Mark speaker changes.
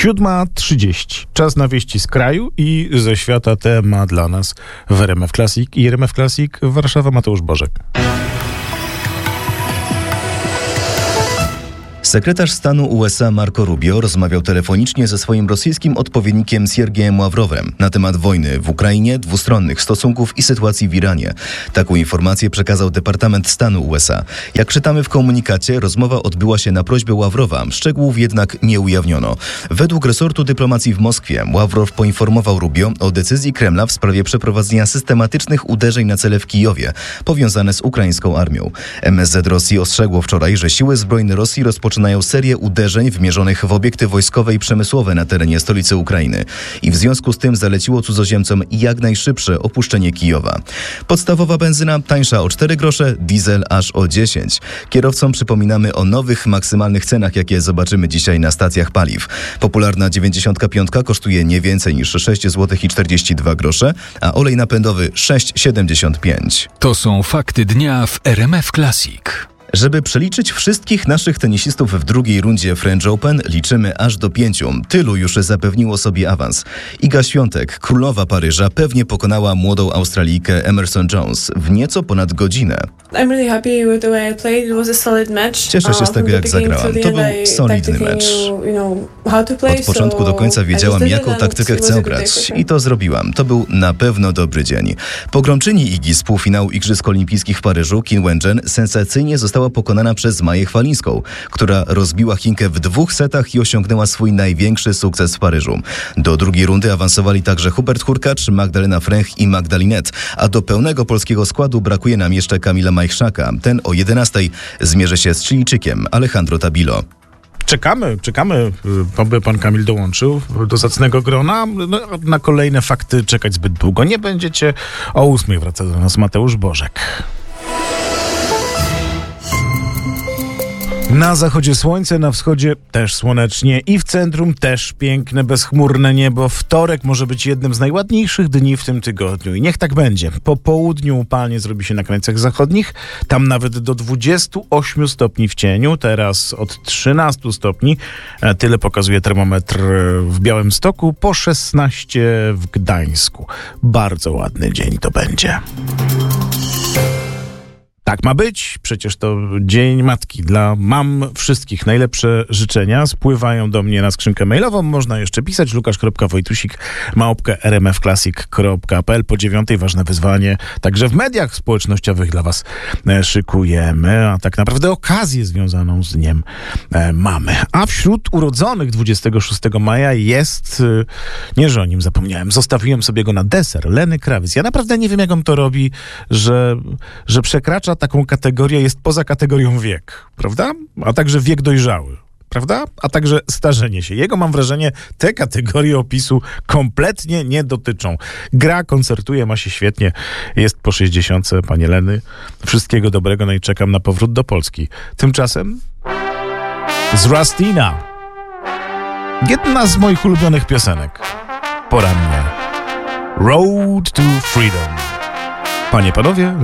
Speaker 1: 7:30. Czas na wieści z kraju i ze świata ma dla nas w RMF Classic i RMF Classic Warszawa. Mateusz Bożek.
Speaker 2: Sekretarz stanu USA Marco Rubio rozmawiał telefonicznie ze swoim rosyjskim odpowiednikiem Siergiejem Ławrowem na temat wojny w Ukrainie, dwustronnych stosunków i sytuacji w Iranie. Taką informację przekazał Departament Stanu USA. Jak czytamy w komunikacie, rozmowa odbyła się na prośbę Ławrowa, szczegółów jednak nie ujawniono. Według resortu dyplomacji w Moskwie Ławrow poinformował Rubio o decyzji Kremla w sprawie przeprowadzenia systematycznych uderzeń na cele w Kijowie, powiązane z ukraińską armią. MSZ Rosji ostrzegło wczoraj, że siły zbrojne Rosji rozpoczynają serię uderzeń wymierzonych w obiekty wojskowe i przemysłowe na terenie stolicy Ukrainy i w związku z tym zaleciło cudzoziemcom jak najszybsze opuszczenie Kijowa. Podstawowa benzyna tańsza o 4 grosze, diesel aż o 10. Kierowcom przypominamy o nowych maksymalnych cenach, jakie zobaczymy dzisiaj na stacjach paliw. Popularna 95 kosztuje nie więcej niż 6 zł i 42 grosze, a olej napędowy 6,75.
Speaker 3: To są fakty dnia w RMF Classic.
Speaker 2: Żeby przeliczyć wszystkich naszych tenisistów w drugiej rundzie French Open, liczymy aż do 5. Tylu już zapewniło sobie awans. Iga Świątek, królowa Paryża, pewnie pokonała młodą Australijkę Emerson Jones w nieco ponad godzinę. Cieszę się z tego, jak zagrałam. To był solidny mecz. Od początku do końca wiedziałam, jaką taktykę chcę grać. I to zrobiłam. To był na pewno dobry dzień. Pogromczyni Igi z półfinału Igrzysk Olimpijskich w Paryżu, Qin Wenchen, sensacyjnie została pokonana przez Maję Chwalińską, która rozbiła Chinkę w 2 setach i osiągnęła swój największy sukces w Paryżu. Do drugiej rundy awansowali także Hubert Hurkacz, Magdalena Fręch i Magdalinet, a do pełnego polskiego składu brakuje nam jeszcze Kamila Majchrzaka. Ten o 11:00 zmierzy się z Chilijczykiem Alejandro Tabilo.
Speaker 1: Czekamy, aby pan Kamil dołączył do zacnego grona. Na kolejne fakty czekać zbyt długo nie będziecie. O 8:00 wraca do nas Mateusz Bożek. Na zachodzie słońce, na wschodzie też słonecznie i w centrum też piękne, bezchmurne niebo. Wtorek może być jednym z najładniejszych dni w tym tygodniu i niech tak będzie. Po południu upalnie zrobi się na krańcach zachodnich, tam nawet do 28 stopni w cieniu, teraz od 13 stopni. Tyle pokazuje termometr w Białymstoku, po 16 w Gdańsku. Bardzo ładny dzień to będzie. Tak ma być, przecież to Dzień Matki. Dla mam wszystkich najlepsze życzenia spływają do mnie na skrzynkę mailową. Można jeszcze pisać lukasz.wojtusik@rmfclassic.pl. Po 9:00 ważne wyzwanie także w mediach społecznościowych dla was szykujemy, a tak naprawdę okazję związaną z dniem mamy. A wśród urodzonych 26 maja jest, nie że o nim zapomniałem, zostawiłem sobie go na deser, Lenny Kravitz. Ja naprawdę nie wiem, jak on to robi, że przekracza taką kategorię, jest poza kategorią wiek, prawda? A także wiek dojrzały, prawda? A także starzenie się. Jego, mam wrażenie, te kategorie opisu kompletnie nie dotyczą. Gra, koncertuje, ma się świetnie. Jest po 60, panie Lenny. Wszystkiego dobrego, no i czekam na powrót do Polski. Tymczasem z Rustina. Jedna z moich ulubionych piosenek. Porannie. Road to Freedom. Panie, panowie,